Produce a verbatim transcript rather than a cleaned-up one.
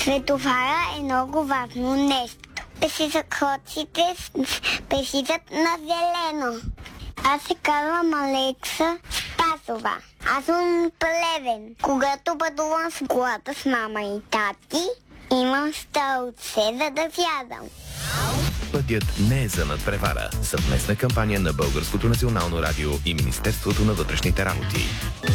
Светофара е много важно нещо. Пешеходците пешичат на зелено. Аз се казвам Алекса Спасова. Аз съм плевен. Когато пътувам с колата с мама и тати, имам стълбце, за да сядам. Пътят не е за надпревара. Съвместна кампания на Българското национално радио и Министерството на вътрешните работи.